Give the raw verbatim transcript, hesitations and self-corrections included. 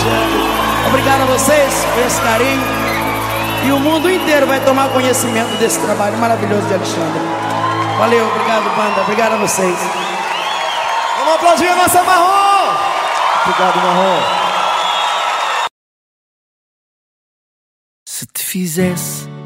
Obrigado a vocês por esse carinho. E o mundo inteiro vai tomar conhecimento desse trabalho maravilhoso de Alexandre. Valeu, obrigado, banda. Obrigado a vocês. Vamos aplaudir a nossa Marrom. Obrigado, Marrom. Se te fizesse